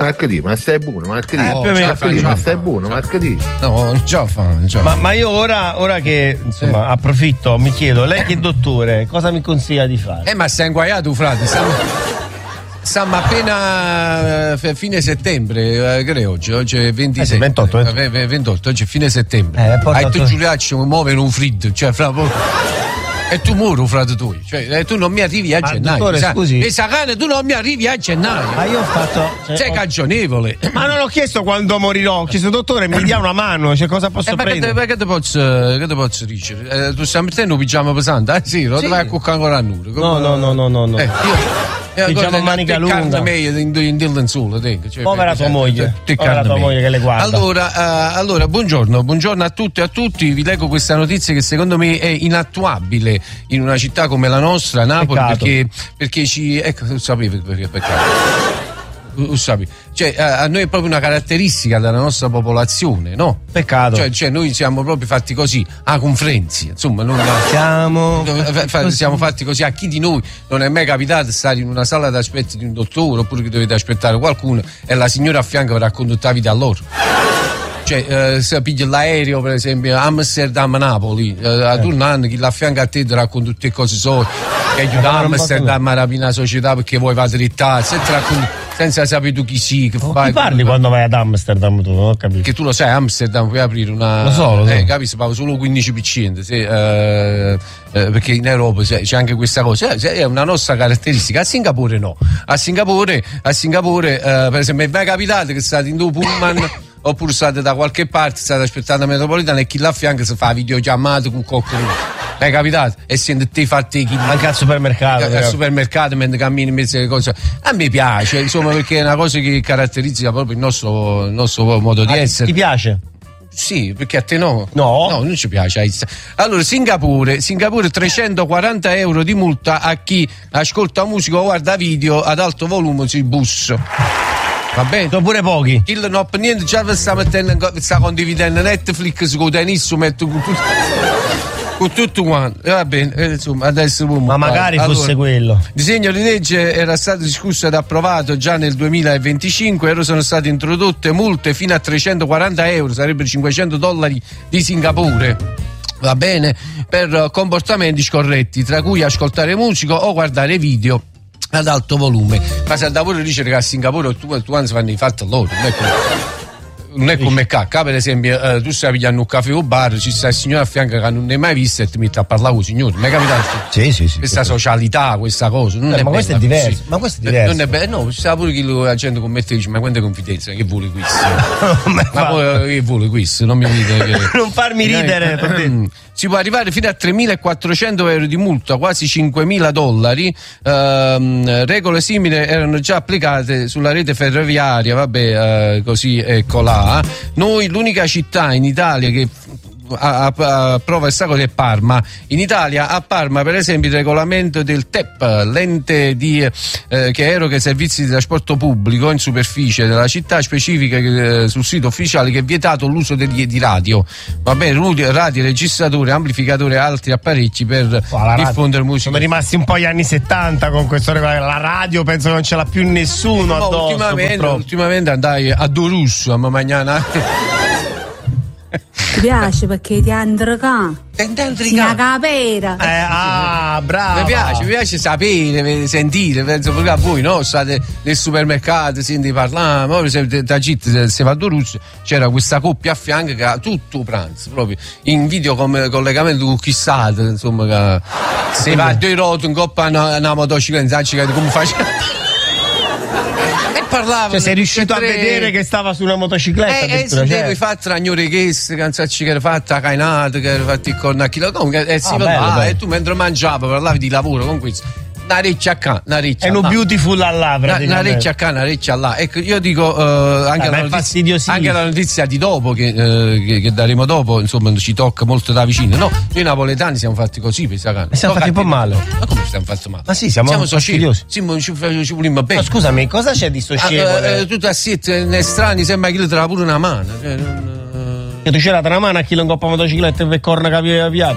martedì, ma stai buono, martedì. Ma stai buono, martedì. No, non ce la fa. Ma io ora che insomma approfitto, mi chiedo, lei che è dottore, cosa mi consiglia di fare? Ma stai inguaiato, frate. Stiamo appena fine settembre, credo oggi è 27. 28, oggi è fine settembre. Tu Giuliaccio mi muovere un freddo, cioè fra poco. E tu muori, frate tu, cioè tu non mi arrivi a gennaio. Dottore, scusi. E Sagane, tu non mi arrivi a gennaio. Ma io ho fatto. Sei cagionevole. Ma non ho chiesto quando morirò, ho chiesto, dottore, mi dia una mano, cioè cosa posso prendere? Ma che ti posso dire? Tu stai mettendo un pigiama pesante? Sì, lo vai a cuccare ancora a nudo. No. Pigiama manica lunga. Povera tua moglie. Povera tua moglie che le guarda. Allora, buongiorno a tutte e a tutti. Vi leggo questa notizia che secondo me è inattuabile in una città come la nostra, Napoli, perché ecco, sapevi perché peccato. Cioè, a noi è proprio una caratteristica della nostra popolazione, no? Peccato. Cioè noi siamo proprio fatti così, con Frenzi, insomma, siamo fatti così. A chi di noi non è mai capitato stare in una sala d'aspetto di un dottore, oppure che dovete aspettare qualcuno e la signora a fianco vi racconta la vita a loro? Cioè, se pigli l'aereo, per esempio, Amsterdam-Napoli, a tornando, chi là a fianco a te ti racconta tutte le cose sue, che aiuta Amsterdam a rapire la società perché vuoi fare drittare, senza sapere tu chi sei, che fai. Chi parli quando vai ad Amsterdam, tu non ho capito. Che tu lo sai, Amsterdam puoi aprire una. Lo so. Capisci? Pago solo 15%. Perché in Europa c'è anche questa cosa. È una nostra caratteristica. A Singapore no. A Singapore, per esempio, è mai capitato che state in due pullman. Oppure state da qualche parte, state aspettando la metropolitana e chi là a fianco si fa videochiamate con qualcuno. È capitato? E senti te fatti anche al supermercato. Al supermercato mentre cammini in mezzo alle cose. A me piace, insomma, perché è una cosa che caratterizza proprio il nostro modo di essere. Ti piace? Sì, perché a te no? No, non ci piace. Allora, Singapore 340 euro di multa a chi ascolta musica o guarda video ad alto volume sui bus. Va bene? Sono pure pochi. Il non per niente già sta condividendo Netflix con Tennis, metto con tutto quanto. Va bene, insomma, adesso ma magari fosse quello. Il disegno di legge era stato discusso ed approvato già nel 2025, sono state introdotte multe fino a 340 euro, sarebbero $500 di Singapore. Va bene? Per comportamenti scorretti, tra cui ascoltare musica o guardare video ad alto volume. Ma se da pure dice che a Singapore tu quando si fanno i fatti loro, non è come cacca. Per esempio, tu stai pigliando un caffè o bar, ci sta il signore a fianco che non ne hai mai visto e ti metti a parlare con il signore. Mi è capitato? Sì. Questa socialità, questa cosa. Non è ma questo è diverso. Così. Ma questo è diverso. Non è bello. No, ci sta pure chi la gente commette e dice: ma quante confidenza, che vuole questo? Ma poi che vuole questo? Non mi dite che. Non farmi ridere. Si può arrivare fino a 3.400 euro di multa, quasi $5.000. Regole simili erano già applicate sulla rete ferroviaria, così ecco là. Noi, l'unica città in Italia che approva questa cosa è Parma. In Italia, a Parma, per esempio, il regolamento del TEP, l'ente che eroga i servizi di trasporto pubblico in superficie della città, specifica sul sito ufficiale che è vietato l'uso di radio. Va bene, radio, registratore, amplificatore e altri apparecchi per diffondere musica. Sono rimasti un po' gli anni 70 con questo regolamento. La radio penso che non ce l'ha più nessuno addosso. Ultimamente andai a Dorusso a Mamagnana. Ti piace perché ti androcà? Una capera. Bravo. Mi piace sapere, sentire, penso pure a voi, no? State nel supermercato, senti parlare, ma per esempio da Git se va a Dorusso c'era questa coppia a fianco che ha tutto pranzo, proprio in video come collegamento con chissà, insomma, che se va a due roti in coppa una motocicletta, come faceva? Parlava, cioè sei riuscito a vedere che stava su una motocicletta? Si deve fare tra gnore che canzacci che era fatta cainata, che era fatto il cornacchio, comunque e tu mentre mangiavi parlavi di lavoro con questo. Una reccia qua, una reccia è là. un beautiful allà, una reccia qua, una reccia là. Ecco, io dico anche la notizia di dopo che daremo dopo, insomma, ci tocca molto da vicino. No, noi napoletani siamo fatti così, siamo fatti un po' male. Ma come stiamo fatti male? Ma sì, siamo fastidiosi. Sì, ma ci vogliamo bene. Ma scusami, cosa c'è di socievole? Tu da siete strani, sembra che gli trova pure una mano. Che tu c'era una mano a chi non coppa motocicletta e corna che aveva avviato?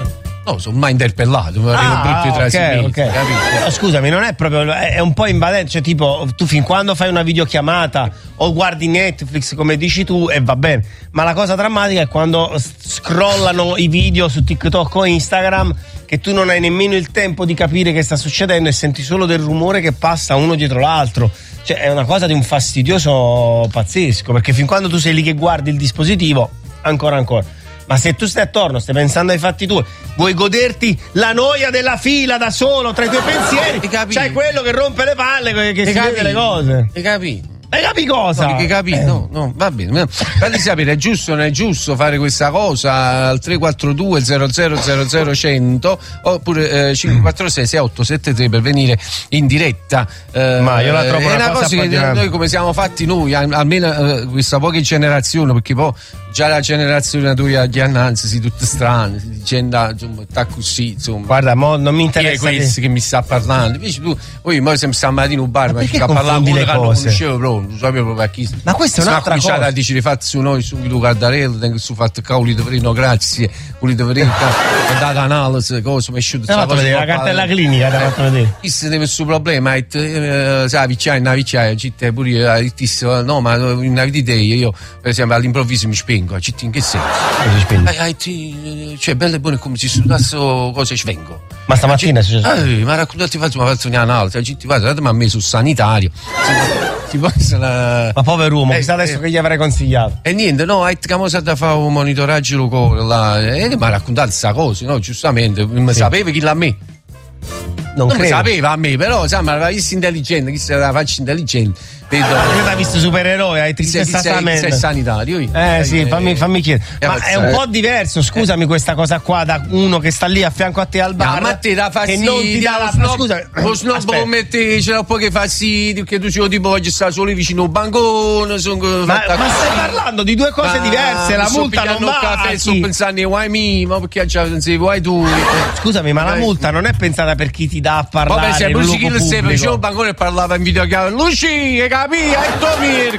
No, sono mai interpellato, mi arrivo brutti trasferimenti, capito? Scusami, non è proprio, è un po' invadente, cioè tipo tu fin quando fai una videochiamata o guardi Netflix come dici tu e va bene, ma la cosa drammatica è quando scrollano i video su TikTok o Instagram che tu non hai nemmeno il tempo di capire che sta succedendo e senti solo del rumore che passa uno dietro l'altro. Cioè è una cosa di un fastidioso pazzesco, perché fin quando tu sei lì che guardi il dispositivo ancora, ma se tu stai attorno, stai pensando ai fatti tuoi, vuoi goderti la noia della fila da solo tra i tuoi pensieri, c'hai quello che rompe le palle, che si vede le cose. Hai capito cosa? No, che capito? No, va bene. Fatti sapere, è giusto o non è giusto fare questa cosa al 342 00 100 oppure 546 6873 per venire in diretta. Ma io la trovo è una cosa che noi come siamo fatti noi, almeno questa poca generazione, perché poi già la generazione tua di annanzi si tutte strane, si dicendo sta così, insomma. Guarda, mo non mi interessa. Chi è questo che mi sta parlando? Invece tu, poi siamo stamattina in un bar, ma ci sta parlando uno che non conoscevo proprio. Non sapevo proprio a chi. Ma questa è un'altra cosa. Ma a dire fatti su noi subito Cardarello, tengo su fatto cavoli di Verino, grazie. Quelli di Verino, ho dato analisi, cosa mi è uscito. La cartella clinica ti ha fatto vedere. Questo deve essere un problema, sai, vicciaia, città pure io, no, ma in una vita io, per esempio, all'improvviso mi spengo, in che senso? Cioè, bello e buono come se studiasse cose svengo. Ma stamattina è successo? Ma raccontate, mi ha fatto un'altra, ma a me sul sanitario. Ma povero uomo, chissà adesso che gli avrei consigliato. E niente, no, siamo stati a fare un monitoraggio locale là, e mi ha raccontato questa cosa, no? Giustamente, mi sapeva chi l'ha me. Non mi sapeva a me, però sai, ma l'aveva visto intelligente, chi se la faccia intelligente. Io l'ho visto supereroe, hai sei sanitario. Sì, fammi chiedere. Ma è un po' diverso, scusami, questa cosa qua da uno che sta lì a fianco a te al bar. Ma te dà fastidio. E non ti dà la scusa. Lo snob mette, c'è un po' che fastidio, che tu ci tipo voglio stare solo vicino a un bancone. Ma stai parlando di due cose diverse, la multa non va. Sto pensando why me, ma perché non sei why tu? Scusami, ma la multa non è pensata per chi ti dà a parlare. Vabbè, se Luci Chi sei vicino a un bancone e parlava in videochiamata. Luci, capia, e Tomir.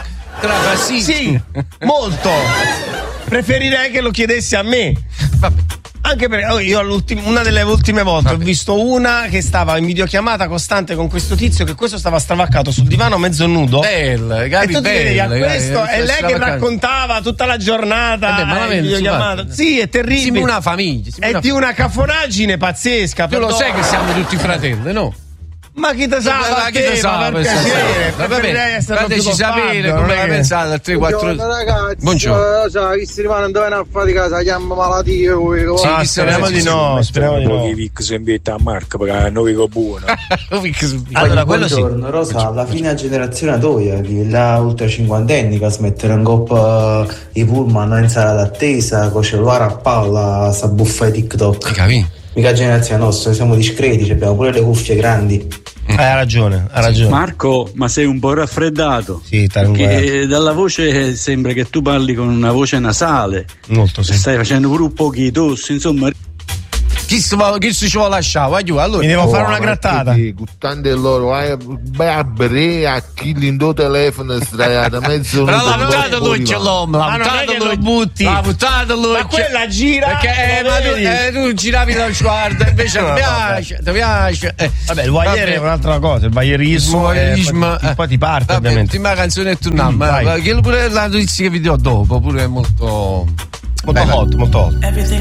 Sì, molto. Preferirei che lo chiedessi a me. Vabbè. Anche perché io una delle ultime volte ho visto una che stava in videochiamata costante con questo tizio, che questo stava stravaccato sul divano mezzo nudo. Bella, e tu ti vedevi a questo e lei che raccontava tutta la giornata in videochiamata. Sì, è terribile. Siamo una famiglia. È di una cafonaggine pazzesca. Tu lo sai che siamo tutti fratelli, no? Ma chi te sa? Ma chi te sa? Per piacere, fateci sapere come la pensate al 3-4. Ragazzi, buongiorno. Chi si rimane dove a fatica, si chiama malattia. Sì, speriamo di no. Speriamo di no. Vic si invita a Marco perché non vivo buono. Allora, quello sì. Rosa, alla fine generazione atoia, di là ultra cinquantenni che smettere in coppa i pullman in sala d'attesa, con cellulare a palla, sta buffa di TikTok. Capì? Mica generazione nostra, siamo discreti, abbiamo pure le cuffie grandi. Hai ragione. Marco, ma sei un po' raffreddato. Sì, perché dalla voce sembra che tu parli con una voce nasale. Molto sì. Stai facendo pure un po' di tosse, insomma. Chi si ci vuole lasciare? Vai giù, allora. Mi devo fare una grattata. Guttando loro, vai a bere a chi lindo telefono straiato mezzo. Però la buttata lui ce l'ho, la buttata lui butti. La buttata lui. Ma quella gira. Perché tu giravi dal sguardo, invece ti piace. Vabbè, il voyeur è un'altra cosa, il voyeurismo. Poi ti parte, ovviamente. Prima canzone e torniamo. Che pure la notizia che vi do dopo, pure è molto hot.